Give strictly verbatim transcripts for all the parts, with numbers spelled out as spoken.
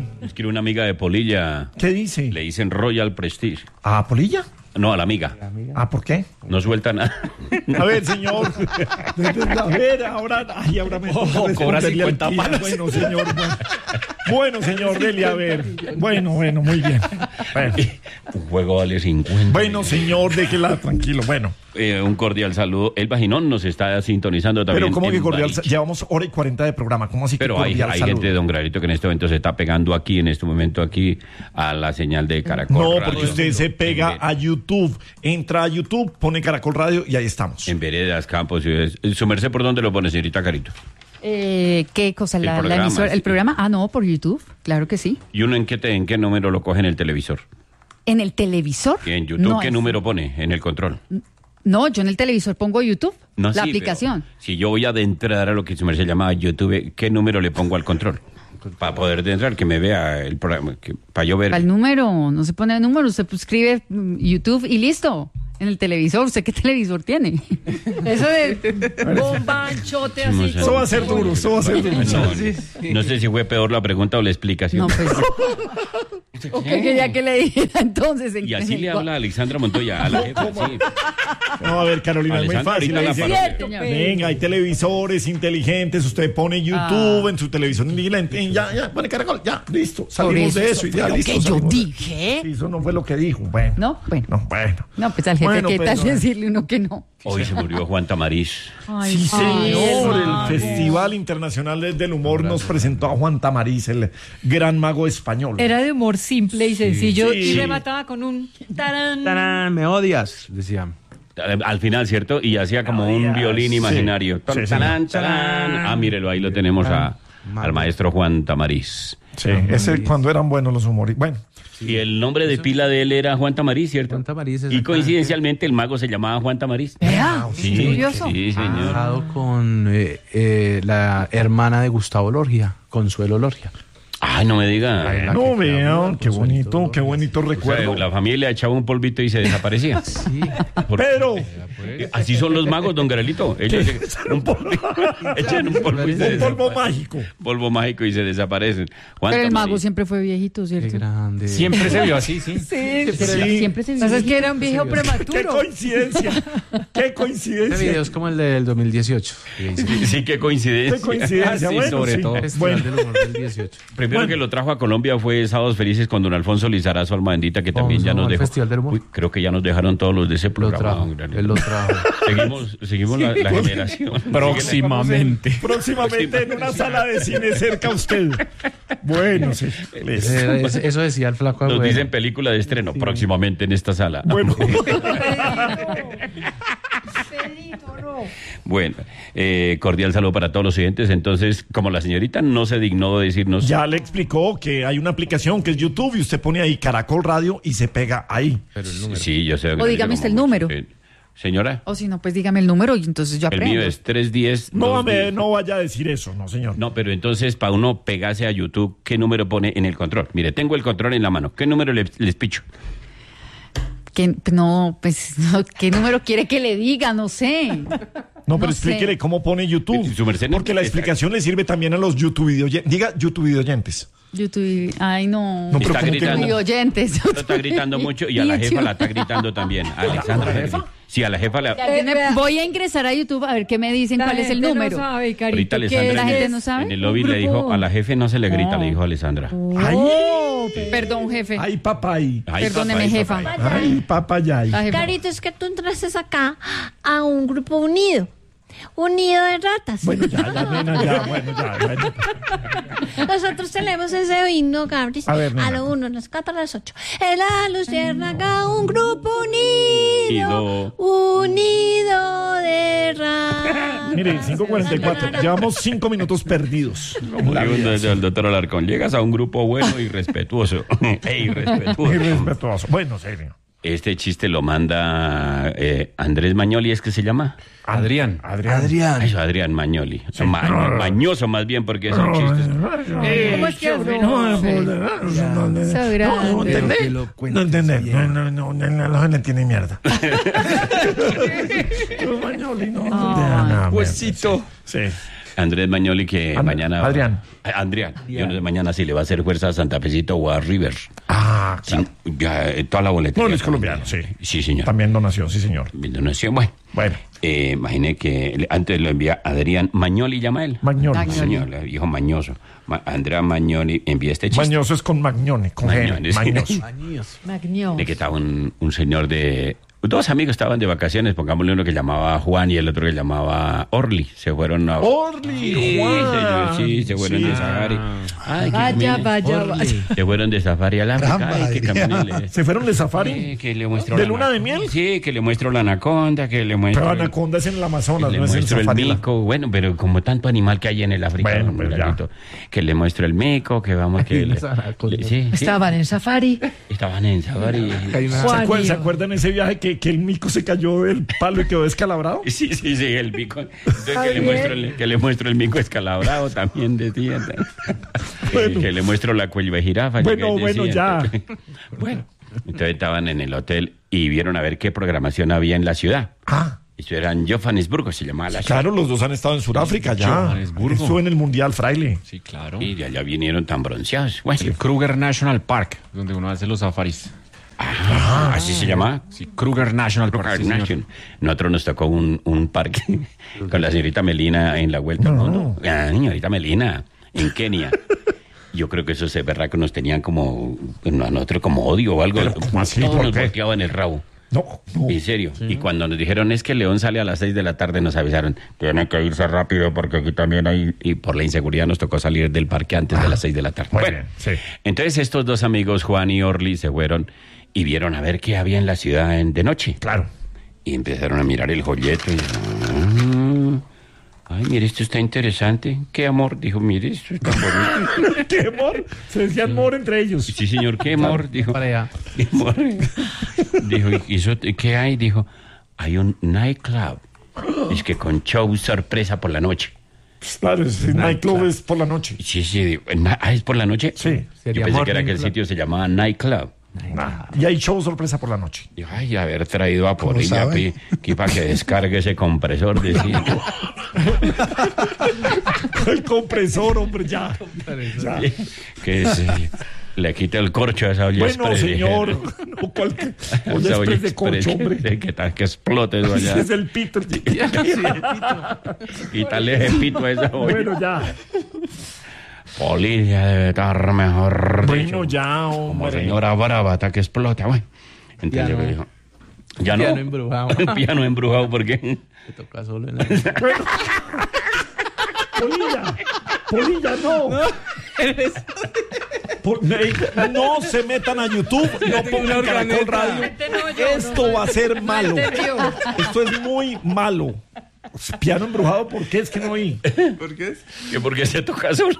Es que una amiga de Polilla. ¿Qué dice? Le dicen Royal Prestige. ¿A Polilla? No, a la amiga. ¿Ah, por qué? No suelta nada. A ver, señor. A ver, ahora, ay, ahora me toca Oh, cobra cincuenta aquí. palos. Bueno, señor. Bueno, bueno, señor, dele a ver. Bueno, bueno, muy bien. Bueno, Un juego vale cincuenta. bueno señor, déjela tranquilo. Bueno, Eh, un cordial saludo. El Vaginón nos está sintonizando también. pero ¿cómo que en cordial? Bariche. Llevamos hora y cuarenta de programa. ¿Cómo así que Pero hay, cordial hay saludo? gente de Don Granito que en este momento se está pegando aquí, en este momento aquí, a la señal de Caracol No, Radio. porque usted se pega En- a YouTube. Entra a YouTube, pone Caracol Radio y ahí estamos. En veredas, campos, ciudades. ¿Su merced por dónde lo pone, señorita Carito? Eh, ¿Qué cosa? El La, la programa, emisora- sí. ¿El programa? Ah, no, por YouTube. Claro que sí. ¿Y uno en qué, te- en qué número lo coge en el televisor? ¿En el televisor? ¿Y en YouTube No, qué es- número pone en el control? No, yo en el televisor pongo YouTube, No, la sí, aplicación. pero si yo voy a adentrar a lo que su merced llamaba YouTube, ¿qué número le pongo al control? Para poder entrar, que me vea el programa, que, para yo ver. Al número, no se pone el número, usted escribe mm, YouTube y listo. En el televisor, ¿usted qué televisor tiene? Eso de bombanchote No así. sé. Eso va a ser duro, eso va a ser duro. No, no sé si fue peor la pregunta o la explicación. No, pues. ¿O qué quería que le dijera entonces? En- Y así en le el- habla a Alexandra Montoya, a la jefa, sí. No, a ver, Carolina, es muy Alessandra, fácil. ahorita la Ahí dice, parodia. Cierto, venga, hay televisores inteligentes, usted pone YouTube en su televisión inteligente, y ya, ya, pone Caracol, ya, listo, Por salimos de eso y fue ya, lo listo. que yo salimos de- dije. Sí, eso no fue lo que dijo, bueno. No, bueno. No, bueno. No, pues al jefe, Bueno, ¿qué tal pero- decirle uno que no? Hoy se murió Juan Tamariz. Ay, Sí, señor, el mago. Festival Internacional del Humor nos presentó a Juan Tamariz, el gran mago español. Era de humor simple y sencillo Sí. y remataba con un tarán. ¡Tarán! Me odias, decía. Al final, ¿cierto? Y hacía como un violín imaginario. Sí, sí, Tarán, tarán. Ah, mírelo, ahí lo tenemos a, al maestro Juan Tamariz. Sí, ese cuando eran buenos los humoristas. Bueno, Y el nombre de pila de él era Juan Tamariz, ¿cierto? Juan Tamariz, Y exactamente. coincidencialmente el mago se llamaba Juan Tamariz. Vea, Sí, curioso. sí, señor. Casado con eh, eh, la hermana de Gustavo Lorgia, Consuelo Lorgia. Ay, no me diga. La no que vean, quedó qué con bonito, Solito qué bonito O sea, recuerdo. la familia echaba un polvito y se desaparecía. Sí. Por- Pero, Así son los magos, don Garelito. Ellos un polvo, echan un polvo y se un polvo desaparecen. mágico. Polvo mágico y se desaparecen. Juan Pero el mago Tamariz. siempre fue viejito, Qué ¿cierto? grande. Siempre se vio así, sí. Sí, Pero Sí. siempre se Pasa es vio. que era un viejo Qué prematuro. coincidencia, qué Este coincidencia. video es como el del dos mil dieciocho. Sí, qué coincidencia. Qué coincidencia, Sí, bueno, sobre sí. todo. Festival Bueno. del humor del dieciocho. Primero Bueno. que lo trajo a Colombia fue Sábados Felices con don Alfonso Lizarazo, alma bendita, que también Vamos ya a nos al dejó. Festival del Humor. Uy, creo que ya nos dejaron todos los de ese Lo programa. trajo. don Garelito. Él lo trajo. Seguimos, seguimos la, la generación. Próximamente. Próximamente en una sala de cine cerca a usted. Bueno, sí. listo. Eh, es- Eso decía el flaco Nos Agüero. dicen película de estreno próximamente en esta sala. Bueno, Bueno, eh, cordial saludo para todos los oyentes. Entonces, como la señorita no se dignó de decirnos. ya le explicó que hay una aplicación que es YouTube y usted pone ahí Caracol Radio y se pega ahí. Pero el número. Sí, yo sé. O dígame usted el como número. mucho, eh, Señora, O si no, pues dígame el número y entonces yo el aprendo. mío es tres diez. No, me, doscientos diez. no vaya a decir eso, no, señor. No, pero entonces para uno pegarse a YouTube, ¿qué número pone en el control? Mire, tengo el control en la mano. ¿Qué número le- les picho? ¿Qué, no, pues, no, ¿qué número quiere que le diga? No sé. No, pero No explíquele sé. cómo pone YouTube. Su merced no- Porque la explicación le sirve también a los YouTube videoyentes. Diga YouTube videoyentes. YouTube, ay no. No, pero Está ¿cómo que gritando. no? Y oyentes. Lo está gritando mucho y a la jefa la está gritando también. A Alexandra. ¿A la jefa? Sí, a la jefa le... Ya, yo me- voy a ingresar a YouTube a ver qué me dicen, La cuál es el gente número. No sabe, Carito, Ahorita ¿qué Alexandra es? ¿La en el- gente no sabe? en el lobby Un le dijo, grupo. a la jefe no se le grita, No. le dijo Alexandra. Ay, Perdón, jefe. ay, papay. Ay, Perdóneme, papá, jefa. papá. Ay, papayay. La jefa. Carito, es que tú entraste acá a un grupo unido. Un nido de ratas. Bueno, ya, ya, nena, ya, bueno, ya. Bueno. Nosotros tenemos ese himno, Gabris. A ver, nena. A lo uno, a las cuatro, a las ocho. En la luciérnaga, un grupo unido. Unido de ratas. Mire, cinco cuarenta y cuatro. Llevamos cinco minutos perdidos. Como digo el, el doctor Alarcón, llegas a un grupo bueno y respetuoso. e irrespetuoso. Irrespetuoso. Bueno, serio. Este chiste lo manda eh, Andrés Mañoli, ¿es que se llama? Adrián. Adrián. Adrián. Eso, Adrián Mañoli. Ma- mañoso más bien porque son chistes. ¿Cómo es que es? No, no, no, Eso grande. no, ¿entendés? Que lo No cuentes entendés. bien. No, no, no, no, no, no le tiene mierda. Los Mañoli, no, no, Ay, no, Huesito. Sí. Andrés Magnoli que And- mañana... Adrián. Ah, Adrián. Yo no sé mañana si le va a hacer fuerza a Santa Fecito o a River. Ah, Sí, claro. ya, eh, toda la boleta. No, él es colombiano, sí. Sí, señor. También donación, sí, señor. Donación, bueno. Bueno, Eh, imaginé que le- antes lo envía Adrián Magnoli, llama él. Magnoni. Magnoni. Señor, el hijo mañoso. Ma- Andrea Magnoli envía este chiste. Mañoso es con Magnone, con Magnone, G. sí. Mañoso. Magno. De que estaba un, un señor de... Dos amigos estaban de vacaciones, pongámosle uno que llamaba Juan y el otro que llamaba Orly. Se fueron a... Orly, Sí, Juan. señor, sí, se fueron Sí. de safari. Ay, que Vaya, camine. vaya, vaya. Se fueron de safari al África. Ay, que camine. ¿Se fueron de safari? Sí, que le muestro ¿De la luna ana- de miel? Sí, que le muestro la anaconda, que le muestro... Pero el- Anaconda es en el Amazonas, que no le es en muestro el safari. mico, bueno, pero como tanto animal que hay en el África, Bueno, hombre, pues ya. Lalito, que le muestro el mico, que vamos, que... Ay, le- las anacondas. le- sí, sí, Estaban en safari. estaban en safari. Hay una- ¿Se, Juan acuer- y- ¿Se acuerdan ese viaje que, que el mico se cayó del palo y quedó descalabrado? Sí, sí, sí, el mico. Entonces que le, muestro el, que le muestro el mico escalabrado también decía. Bueno. Que le muestro la cuello de jirafa. Bueno, que bueno, decía. ya. Bueno, entonces estaban en el hotel y vieron a ver qué programación había en la ciudad. Ah, Eso era en Johannesburgo, se llamaba la ciudad. claro, los dos han estado en Sudáfrica ya. Johannesburgo. Estuvo en el Mundial, Fraile. Sí, claro. Y de allá vinieron tan bronceados. Bueno, El Kruger National Park, donde uno hace los safaris. ah, así se llama. Sí, Kruger National Park. sí, señor. Nation. Nosotros nos tocó un, un parque con la señorita Melina en la vuelta al mundo. Ah, señorita Melina, en Kenia. Yo creo que esos berracos nos tenían como, a nosotros como odio o algo. Pero, ¿cómo así? Todos ¿Por nos qué? volteaban el rabo. No, no. En serio. Y cuando nos dijeron es que el León sale a las seis de la tarde, nos avisaron, tienen que irse rápido porque aquí también hay... Y por la inseguridad nos tocó salir del parque antes de las seis de la tarde. Muy Bueno, bien, sí. entonces estos dos amigos, Juan y Orly, se fueron y vieron a ver qué había en la ciudad en- de noche. Claro. Y empezaron a mirar el joyeto y... ah, ay, mire, esto está interesante. ¿Qué amor? Dijo, mire, esto está bonito. ¿Qué amor? Se decían amor entre ellos. Sí, señor, ¿qué amor? Dijo. Para allá. ¿Qué amor? Dijo, ¿y eso qué hay? Dijo, hay un nightclub. Es que con show sorpresa por la noche. Claro, ese nightclub es por la noche. Sí, sí, digo, na- ah, ¿es por la noche? Sí. Yo Sería pensé que era Morning que el Club. sitio se llamaba nightclub. Ah, y hay show sorpresa por la noche. Dijo, ay, haber traído a Polilla sabe? aquí para que descargue ese compresor. Decía. El compresor, hombre, ya. Ya. Que se, le quite el corcho a esa olla Bueno, express, señor. dijeron. No, cualquier. Esa Oye, olla express de express corcho, que- hombre. Que, tal que explote eso Ese allá. es el pito. Quítale el pito a esa olla. Bueno, ya. Polilla debe estar mejor. Bueno, dicho, ya, Como hombre. señora brava hasta que explota. Bueno, entonces Piano. yo dijo, ya no. Piano embrujado. Piano embrujado, porque Te toca solo en la... Polilla. Polilla, no. Por- ey, no se metan a YouTube, no pongan Caracol Radio. Esto va a ser malo. Esto es muy malo. Piano embrujado, ¿por qué? Es que no oí. ¿Por qué? que porque se toca solo.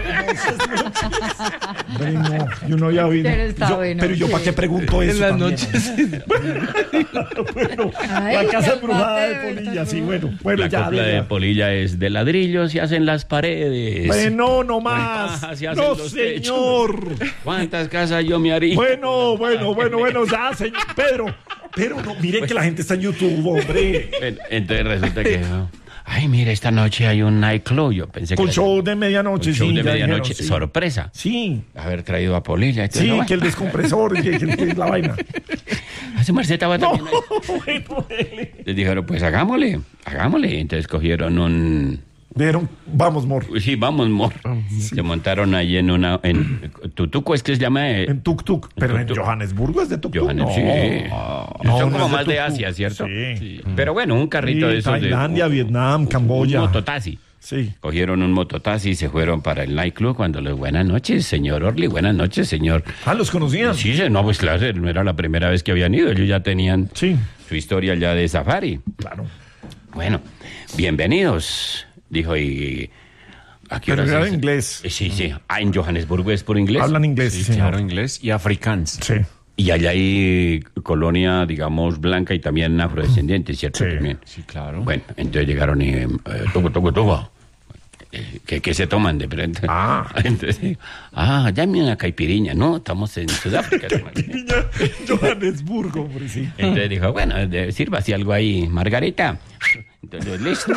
Hombre, no, yo no había oído. Pero está Yo- bueno, pero yo, sí. ¿para qué pregunto eso? En las también? noches. Bueno, Ay, la casa qué embrujada de padre, Polilla, sí, bueno. Bueno, La ya. copla de ya. Polilla es de ladrillos y hacen las paredes. Bueno, no más. paja se hacen No, los señor. ¿Cuántas casas yo me haría? Bueno, bueno, bueno, bueno, ya, señor. Pedro, pero no, miren que la gente está en YouTube, hombre. En- Entonces resulta que... Ay, mire, esta noche hay un nightclub. Yo pensé Con que... show de medianoche, un show sí. de ya medianoche. dijeron, sí. Sorpresa. Sí, Haber traído a Polilla. Entonces, sí, no, que el descompresor, que, que- que es la vaina. Hace Marceta va No, también ahí. bueno, dele. Les dijeron, pues hagámosle, hagámosle. Entonces cogieron un... Dijeron, vamos, Mor. Sí, vamos, mor. Se montaron ahí en una... En Tutuco es que se llama... eh, En Tuk Tuk. Pero en Tuk Tuk. Johannesburgo es de Tuk Tuk. Johannes, no. sí. No, Son no como es de más de Tuk Tuk. Asia, ¿cierto? Sí. Pero bueno, un carrito Sí, de esos Tailandia, de... Vietnam, Un Camboya. mototaxi. Sí. Cogieron un mototaxi y se fueron para el nightclub cuando les... Buenas noches, señor Orly. Buenas noches, señor... Ah, ¿los conocían? Sí, sí, no, pues claro, no era la primera vez que habían ido. Ellos ya tenían Sí, su historia ya de safari. claro. Bueno, bienvenidos, dijo y... ¿A qué Pero horas era es? en inglés. Eh, Sí, sí. Ah, en Johannesburgo es por inglés. Hablan inglés, sí, Sí, señor. claro, inglés y afrikaans. Sí. Y allá hay colonia, digamos, blanca y también afrodescendiente, ¿cierto? Sí. También. Sí, claro. Bueno, entonces llegaron y... Eh, toco, toco, toco. Eh, ¿Qué, qué se toman de frente? Ah. Entonces, ah, dame una caipiriña. No, estamos en Sudáfrica. Niña, Johannesburgo, hombre, sí. Entonces dijo, bueno, de- sirva así algo ahí, Margarita. Entonces, listo.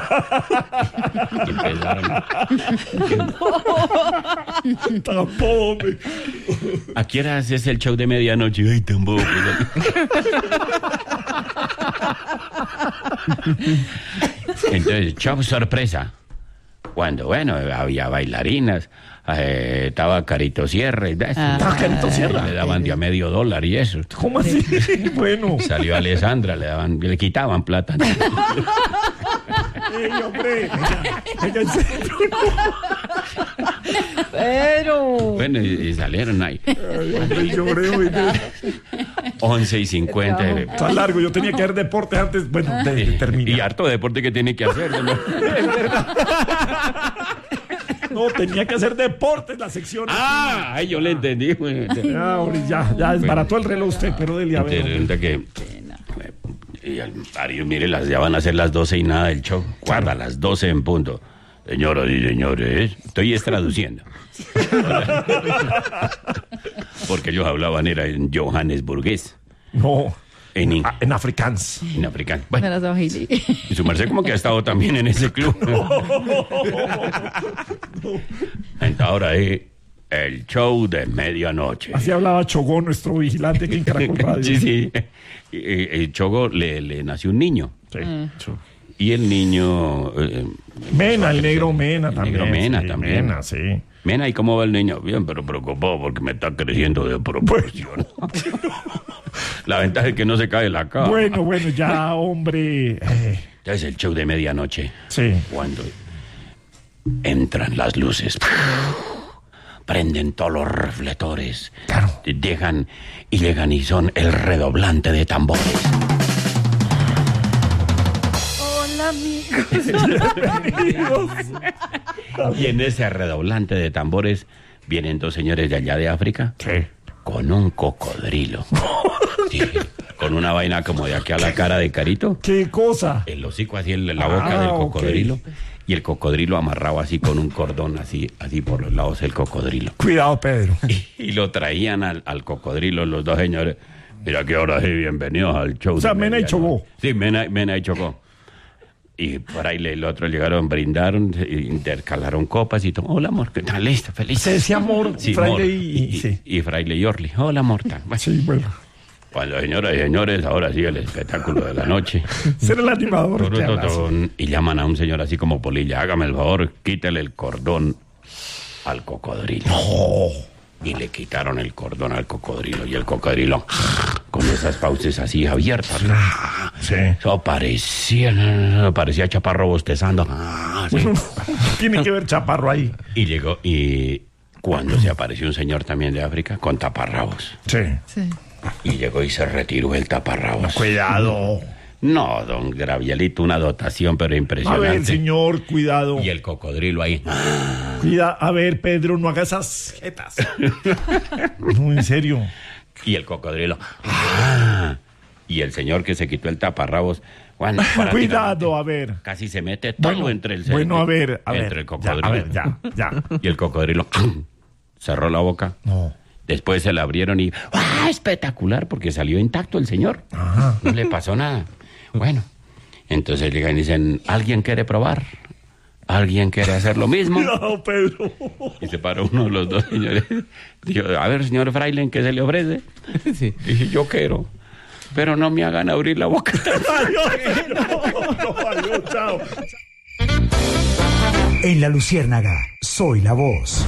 Y empezaron. Tampoco, hombre. ¿A qué hora haces el show de medianoche? Ay, tampoco. Entonces, show sorpresa. Cuando, bueno, había bailarinas, eh, estaba Carito Sierra. Y Ah. ¿Estaba Carito Sierra? Le daban de a medio dólar y eso. ¿Cómo así? Bueno. Salió Alessandra, le daban, le quitaban plata. Ey, hombre. Venga, venga, en serio. Pero. Bueno, y, y salieron ahí. Ay, hombre, lloré hoy. once y cincuenta. Está largo, yo tenía que hacer deportes antes. Bueno, de, de terminar. Y harto deporte que tiene que hacer, ¿no? No, tenía que hacer deportes la sección. Ah, ay, yo le entendí. Bueno. Ya, hombre, ya, ya desbarató el reloj usted, pero dele a ver. Entonces, resulta que y al Mario, mire, las ya van a ser las doce y nada del show. Guarda, las doce en punto. Señoras y señores, estoy es traduciendo. Porque ellos hablaban, era en johannesburgués. No, En, in- ah, en afrikaans. en africano. Me Bueno, las ojilí. y su merced como que ha estado también en ese club. Entonces, ahora es el show de medianoche. Así hablaba Chogó, nuestro vigilante aquí en Caracol Radio. Sí, sí. Y, y- y Chogo le, le nació un niño. Sí. Y el niño... eh, Mena, el negro Mena El también. negro Mena sí, también. Mena, sí. Mena, ¿y cómo va el niño? Bien, pero preocupado porque me está creciendo de proporción. La ventaja es que no se cae la cara. Bueno, bueno, ya, hombre. Eh, Ya es el show de medianoche. sí. Cuando entran las luces, prenden todos los reflectores, Claro. dejan y llegan y son el redoblante de tambores. Hola, amigos. Y en ese redoblante de tambores vienen dos señores de allá de África ¿Qué? con un cocodrilo. Sí, con una vaina como de aquí a la cara de Carito. ¿Qué cosa? El hocico así en la boca Ah, del ok. cocodrilo. Y el cocodrilo amarrado así con un cordón así, así por los lados del cocodrilo. Cuidado, Pedro. Y, y lo traían al, al cocodrilo los dos señores. Mira que ahora sí, bienvenidos al show. O sea, de Mena y medianoche. Chogó. Sí, Mena, Mena y Chogó. Y por ahí le- el otro llegaron, brindaron, se- intercalaron copas y todo. Hola, amor, ¿qué tal? Listo, feliz. Se decía amor, Sí, Fraile amor. y- y- sí. y Fraile y Orly. Hola, amor. tal. Bueno, Sí, bueno. cuando, señoras y señores, ahora sí el espectáculo de la noche. Ser el animador. Turun, que habla así. tutun, y llaman a un señor así como polilla. Hágame el favor, quítele el cordón al cocodrilo. Y le quitaron el cordón al cocodrilo. Y el cocodrilo, con esas fauces así abiertas. Sí. Eso parecía, parecía Chaparro bostezando. Ah, sí. Tiene que ver Chaparro ahí. Y llegó, y cuando se apareció un señor también de África con taparrabos. Sí. Sí. Y llegó y se retiró el taparrabos. Cuidado. No, don Gravielito, una dotación, pero A impresionante. ver, señor, cuidado. Y el cocodrilo ahí. Cuida, a ver, Pedro, no haga esas jetas. No, en serio. Y el cocodrilo. ¡Ah! Y el señor que se quitó el taparrabos. Bueno, prácticamente Cuidado, a ver. Casi se mete todo Bueno, entre el bueno, a ver, a entre ver. el Ya, cocodrilo. a ver, ya, ya. Y el cocodrilo cerró la boca. No. Después se la abrieron y ¡ah! Espectacular, porque salió intacto el señor. Ajá. No le pasó nada. Bueno, entonces llegan y dicen, ¿alguien quiere probar? ¿Alguien quiere hacer lo mismo? Cuidado, Pedro. Y se paró uno de los dos señores. Dijo, a ver, señor Fraile, ¿qué se le ofrece? Sí. Dije, yo quiero, pero no me hagan abrir la boca. Adiós. No, no, adiós, chao. En La Luciérnaga, soy la voz.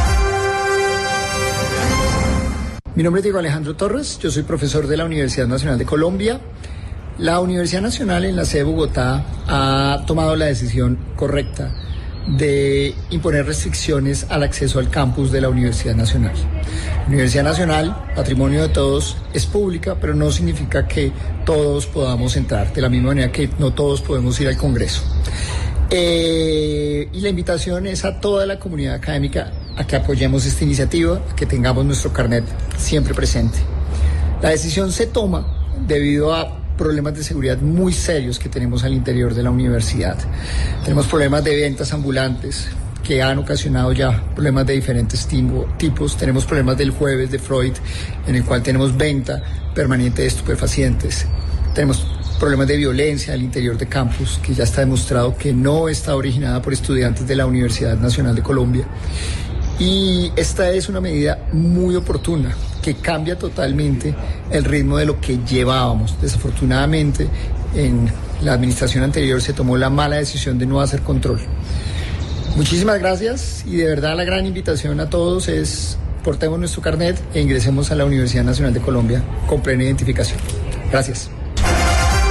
Mi nombre es Diego Alejandro Torres, yo soy profesor de la Universidad Nacional de Colombia. La Universidad Nacional en la sede de Bogotá ha tomado la decisión correcta de imponer restricciones al acceso al campus de la Universidad Nacional. La Universidad Nacional, patrimonio de todos, es pública, pero no significa que todos podamos entrar, de la misma manera que no todos podemos ir al Congreso. Eh, y la invitación es a toda la comunidad académica a que apoyemos esta iniciativa, a que tengamos nuestro carnet siempre presente. La decisión se toma debido a problemas de seguridad muy serios que tenemos al interior de la universidad. Tenemos problemas de ventas ambulantes que han ocasionado ya problemas de diferentes timbo, tipos. Tenemos problemas del jueves de Freud, en el cual tenemos venta permanente de estupefacientes. Tenemos problemas de violencia al interior de campus, que ya está demostrado que no está originada por estudiantes de la Universidad Nacional de Colombia. Y esta es una medida muy oportuna, que cambia totalmente el ritmo de lo que llevábamos. Desafortunadamente, en la administración anterior se tomó la mala decisión de no hacer control. Muchísimas gracias, y de verdad la gran invitación a todos es: portemos nuestro carnet e ingresemos a la Universidad Nacional de Colombia con plena identificación. Gracias.